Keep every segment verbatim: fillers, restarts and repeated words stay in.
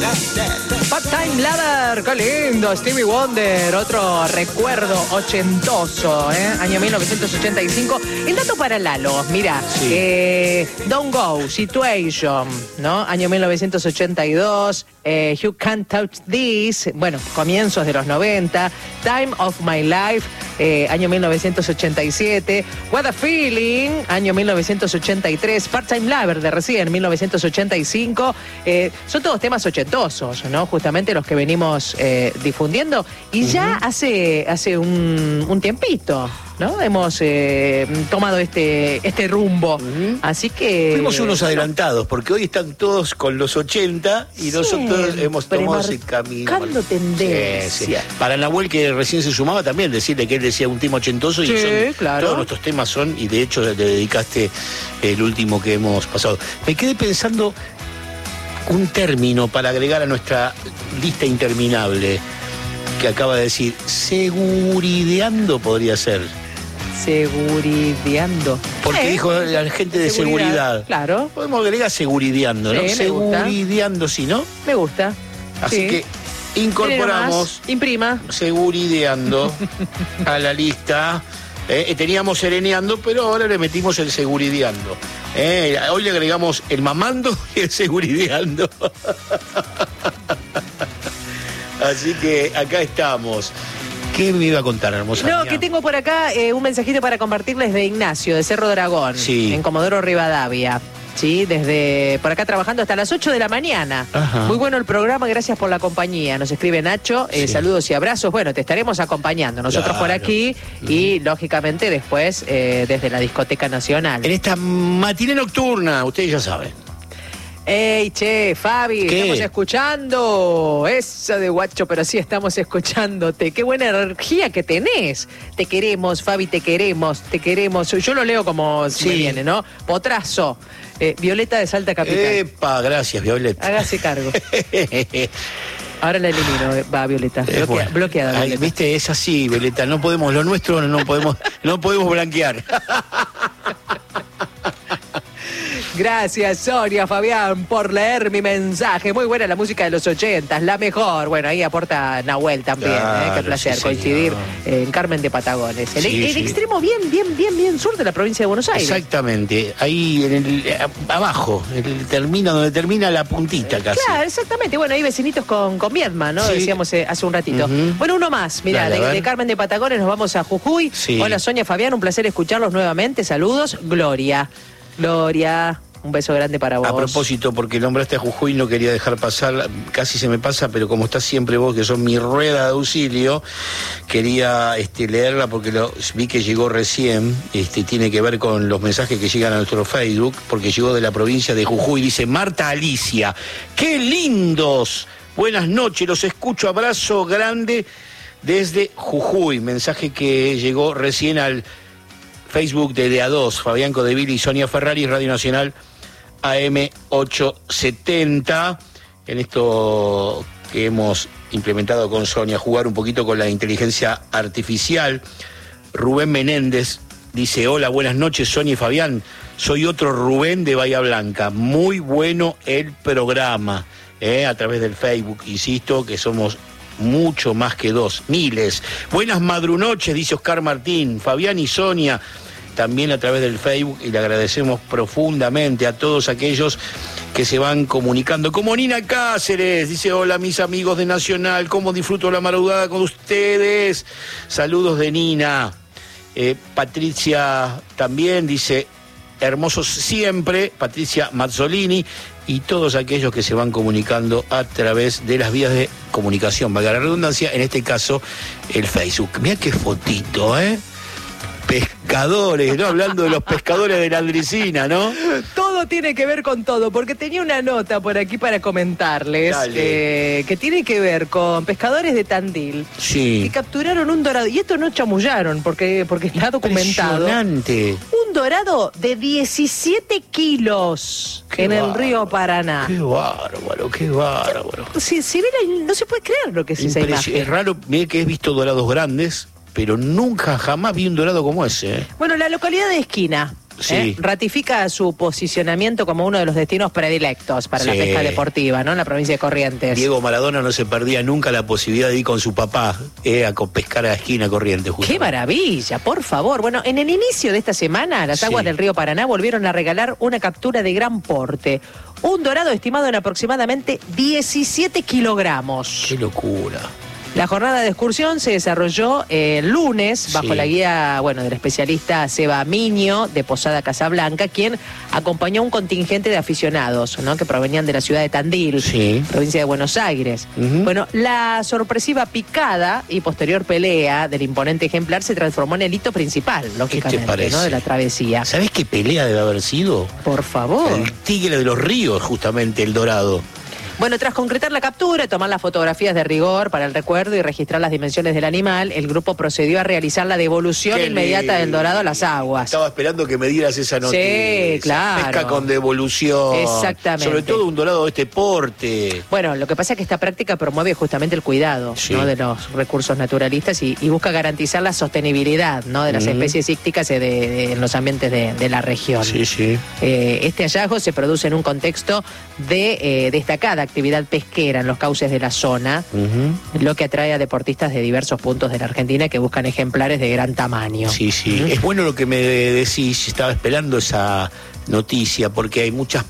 Part-Time Lover, qué lindo, Stevie Wonder, otro recuerdo ochentoso, ¿eh? Año mil novecientos ochenta y cinco. El dato para Lalo, mira, sí. eh, Don't Go, Situation, ¿no? Año mil novecientos ochenta y dos, eh, You Can't Touch This, bueno, comienzos de los noventa, Time of My Life, eh, año mil novecientos ochenta y siete, What a Feeling, año mil novecientos ochenta y tres, Part-Time Lover de recién, mil novecientos ochenta y cinco, eh, son todos temas ochentosos, ¿no? Justamente los que venimos eh, difundiendo, y uh-huh. ya hace, hace un, un tiempito, ¿no? Hemos eh, tomado este, este rumbo, uh-huh. así que... Fuimos unos adelantados, porque hoy están todos con los ochenta y nosotros hemos tomado ese camino. Marcando tendencia. Sí, sí. Para Nahuel, que recién se sumaba, también decirle que él decía un tema ochentoso, sí, y son, claro. todos nuestros temas son, y de hecho le dedicaste el último que hemos pasado. Me quedé pensando un término para agregar a nuestra lista interminable, que acaba de decir, segurideando podría ser. Segurideando. Porque ¿Eh? dijo la gente de seguridad. seguridad. Claro. Podemos agregar segurideando, ¿no? Sí, segurideando, ¿sí, no? Me gusta. Así sí. que incorporamos imprima segurideando a la lista. Eh, teníamos sereneando, pero ahora le metimos el segurideando. Eh, hoy le agregamos el mamando y el segurideando. Así que acá estamos. ¿Qué me iba a contar, hermosa No, mía? que tengo por acá eh, un mensajito para compartirles de Ignacio, de Cerro Dragón, sí. en Comodoro Rivadavia. Sí, desde por acá trabajando hasta las ocho de la mañana. Ajá. Muy bueno el programa, gracias por la compañía. Nos escribe Nacho, eh, sí. saludos y abrazos. Bueno, te estaremos acompañando nosotros claro. por aquí y, lógicamente, después eh, desde la Discoteca Nacional. En esta matiné nocturna, ustedes ya saben. Ey, che, Fabi, ¿Qué? Estamos escuchando esa de guacho, pero sí estamos escuchándote. Qué buena energía que tenés. Te queremos, Fabi, te queremos, te queremos. Yo lo leo como sí. si me viene, ¿no? Potrazo, eh, Violeta de Salta Capital. Epa, gracias, Violeta. Hágase cargo. Ahora la elimino, va, Violeta. Bloquea, bueno. Bloqueada, Violeta. Ay, viste, es así, Violeta. No podemos, lo nuestro no podemos, no podemos blanquear. Gracias, Sonia, Fabián, por leer mi mensaje. Muy buena la música de los ochentas, la mejor. Bueno, ahí aporta Nahuel también. Claro, ¿eh? Qué placer sí, coincidir eh, en Carmen de Patagones. El, sí, el sí. extremo bien, bien, bien, bien sur de la provincia de Buenos Aires. Exactamente. Ahí en el, abajo, el, termina donde termina la puntita casi. Claro, exactamente. Bueno, ahí vecinitos con, con Viedma, ¿no? Sí. Decíamos eh, hace un ratito. Uh-huh. Bueno, uno más. Mirá, de, de Carmen de Patagones nos vamos a Jujuy. Sí. Hola, Sonia, Fabián, un placer escucharlos nuevamente. Saludos. Gloria. Gloria. Un beso grande para vos. A propósito, porque nombraste a Jujuy, no quería dejar pasar, casi se me pasa, pero como estás siempre vos, que sos mi rueda de auxilio, quería este, leerla porque lo, vi que llegó recién, este, tiene que ver con los mensajes que llegan a nuestro Facebook, porque llegó de la provincia de Jujuy, dice Marta Alicia, ¡qué lindos! Buenas noches, los escucho, abrazo grande desde Jujuy, mensaje que llegó recién al Facebook de D A dos, Fabián Codeville y Sonia Ferrari, Radio Nacional A M ochocientos setenta, en esto que hemos implementado con Sonia, jugar un poquito con la inteligencia artificial. Rubén Menéndez dice, hola, buenas noches, Sonia y Fabián, soy otro Rubén de Bahía Blanca, muy bueno el programa, eh, a través del Facebook, insisto que somos mucho más que dos, miles. Buenas madrunoches, dice Oscar Martín, Fabián y Sonia, también a través del Facebook, y le agradecemos profundamente a todos aquellos que se van comunicando. Como Nina Cáceres, dice, hola mis amigos de Nacional, cómo disfruto la madrugada con ustedes. Saludos de Nina. Eh, Patricia también dice, hermosos siempre, Patricia Mazzolini, y todos aquellos que se van comunicando a través de las vías de comunicación, valga la redundancia, en este caso el Facebook. Mirá qué fotito, ¿eh? Pescadores, ¿no? Hablando de los pescadores de la Andricina, ¿no? Todo tiene que ver con todo, porque tenía una nota por aquí para comentarles, eh, que tiene que ver con pescadores de Tandil, sí, que capturaron un dorado, y esto no chamullaron, porque, porque está documentado. Impresionante. Un dorado de diecisiete kilos qué en bárbaro, el río Paraná. Qué bárbaro, qué bárbaro. Si, si ven, no se puede creer lo que es esa imagen. Es raro, mire que he visto dorados grandes, pero nunca, jamás vi un dorado como ese, ¿eh? Bueno, la localidad de Esquina, Sí. ¿eh? Ratifica su posicionamiento como uno de los destinos predilectos para Sí. la pesca deportiva, ¿no? En la provincia de Corrientes. Diego Maradona no se perdía nunca la posibilidad de ir con su papá eh, a pescar a la esquina Corrientes. Justamente. ¡Qué maravilla! Por favor. Bueno, en el inicio de esta semana, las Sí. aguas del río Paraná volvieron a regalar una captura de gran porte. Un dorado estimado en aproximadamente diecisiete kilogramos. ¡Qué locura! La jornada de excursión se desarrolló el lunes bajo Sí. la guía, bueno, del especialista Seba Miño de Posada Casablanca, quien acompañó a un contingente de aficionados, ¿no? Que provenían de la ciudad de Tandil, Sí. provincia de Buenos Aires. Ujú. Bueno, la sorpresiva picada y posterior pelea del imponente ejemplar se transformó en el hito principal, lógicamente, parece? ¿no? De la travesía. ¿Sabés qué pelea debe haber sido? Por favor. El tigre de los ríos, justamente, el dorado. Bueno, tras concretar la captura, tomar las fotografías de rigor para el recuerdo y registrar las dimensiones del animal, el grupo procedió a realizar la devolución Qué inmediata del lindo. dorado a las aguas. Estaba esperando que me dieras esa noticia. Sí, claro. Pesca con devolución. Exactamente. Sobre todo un dorado de este porte. Bueno, lo que pasa es que esta práctica promueve justamente el cuidado, Sí. ¿no? de los recursos naturalistas y, y busca garantizar la sostenibilidad, ¿no? de las Ujú. especies ícticas de, de- en los ambientes de, de la región. Sí, sí. Eh, este hallazgo se produce en un contexto de eh, destacada actividad pesquera en los cauces de la zona, Ujú. lo que atrae a deportistas de diversos puntos de la Argentina que buscan ejemplares de gran tamaño. Sí, sí. Ujú. Es bueno lo que me decís. Estaba esperando esa noticia porque hay muchas,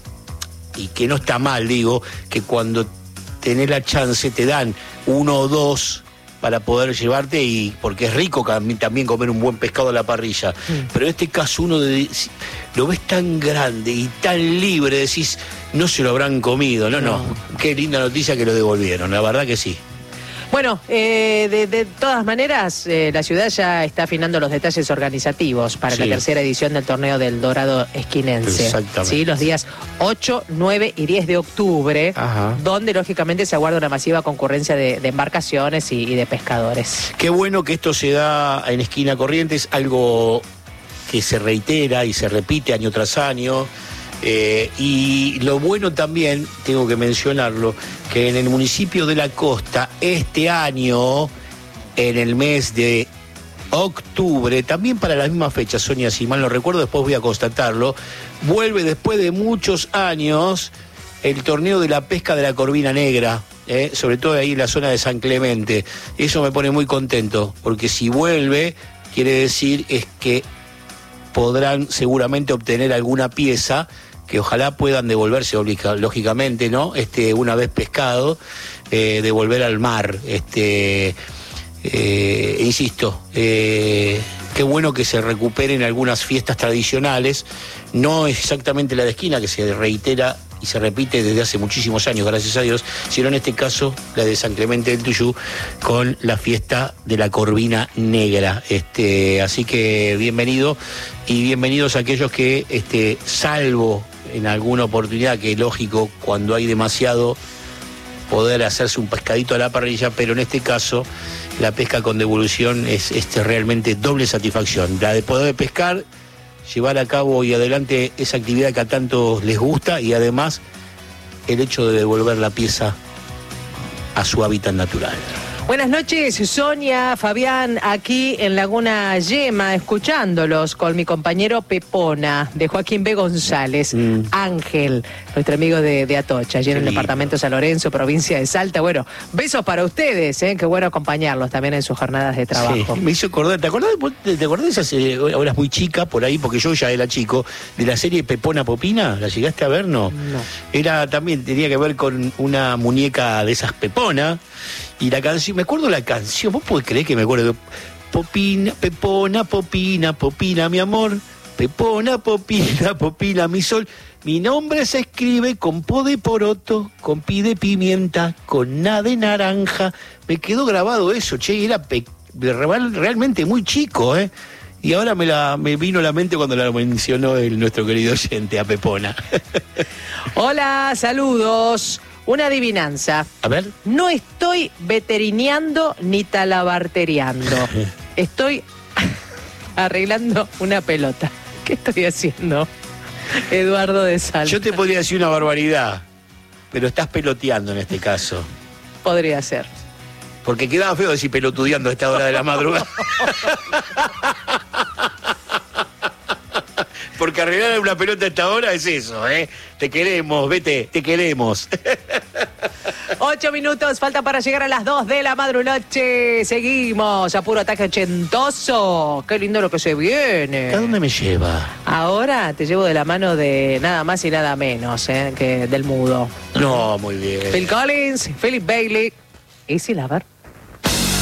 y que no está mal, digo, que cuando tenés la chance te dan uno o dos para poder llevarte, y porque es rico también comer un buen pescado a la parrilla. Mm. Pero en este caso uno de, lo ves tan grande y tan libre, decís, no se lo habrán comido. No, no, No. Qué linda noticia que lo devolvieron, la verdad que sí. Bueno, eh, de, de todas maneras, eh, la ciudad ya está afinando los detalles organizativos para Sí. la tercera edición del torneo del Dorado Esquinense. Exactamente. Sí, los días ocho, nueve y diez de octubre, Ajá. donde lógicamente se aguarda una masiva concurrencia de, de embarcaciones y, y de pescadores. Qué bueno que esto se da en Esquina Corrientes, algo que se reitera y se repite año tras año. Eh, y lo bueno también, tengo que mencionarlo, que en el municipio de La Costa, este año, en el mes de octubre, también para la misma fecha, Sonia, si mal no recuerdo, después voy a constatarlo, vuelve después de muchos años el torneo de la pesca de la corvina negra. Eh, sobre todo ahí en la zona de San Clemente. Eso me pone muy contento, porque si vuelve, quiere decir es que podrán seguramente obtener alguna pieza que ojalá puedan devolverse, obliga- lógicamente, ¿no? Este, una vez pescado, eh, devolver al mar. Este, eh, insisto, eh, qué bueno que se recuperen algunas fiestas tradicionales, no exactamente la de esquina, que se reitera y se repite desde hace muchísimos años, gracias a Dios, sino en este caso la de San Clemente del Tuyú, con la fiesta de la corvina negra. Este, así que bienvenido y bienvenidos a aquellos que, este, salvo en alguna oportunidad, que es lógico cuando hay demasiado, poder hacerse un pescadito a la parrilla, pero en este caso la pesca con devolución es este, realmente doble satisfacción, la de poder pescar, llevar a cabo y adelante esa actividad que a tantos les gusta, y además el hecho de devolver la pieza a su hábitat natural. Buenas noches, Sonia, Fabián, aquí en Laguna Yema, escuchándolos con mi compañero Pepona, de Joaquín B. González, Mm. Ángel, nuestro amigo de, de Atocha, allí en Qué el lindo. departamento de San Lorenzo, provincia de Salta. Bueno, besos para ustedes, ¿eh? Qué bueno acompañarlos también en sus jornadas de trabajo. Sí, me hizo acordar, ¿te acordás, de- te acordás de esas, eh, ahora es muy chica por ahí, porque yo ya era chico, de la serie Pepona Popina? ¿La llegaste a ver, no? No. Era también, tenía que ver con una muñeca de esas Pepona, y la canción, me acuerdo la canción, ¿vos podés creer que me acuerdo? Popina, Pepona, Popina, Popina, mi amor, Pepona, Popina, Popina, mi sol. Mi nombre se escribe con po de poroto, con pi de pimienta, con na de naranja. Me quedó grabado eso, che, era pe- real- realmente muy chico, ¿eh? Y ahora me, la, me vino a la mente cuando la mencionó el, nuestro querido oyente, a Pepona. Hola, saludos. Una adivinanza. A ver. No estoy veterineando ni talabartereando. Estoy arreglando una pelota. ¿Qué estoy haciendo? Eduardo de Salta. Yo te podría decir una barbaridad, pero estás peloteando en este caso. Podría ser. Porque quedaba feo decir pelotudeando a esta hora de la madrugada. Porque arreglar una pelota a esta hora es eso, ¿eh? Te queremos, vete, te queremos. Ocho minutos, falta para llegar a las dos de la madrunoche. Seguimos a puro ataque ochentoso. Qué lindo lo que se viene. ¿A dónde me lleva? Ahora te llevo de la mano de nada más y nada menos, ¿eh? Que del mudo. No, muy bien. Phil Collins, Philip Bailey, Easy Lover.